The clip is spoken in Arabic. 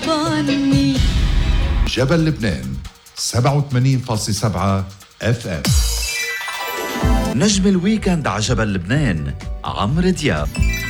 عني. جبل لبنان 87.7 FM. نجم الويكند على جبل لبنان عمرو دياب.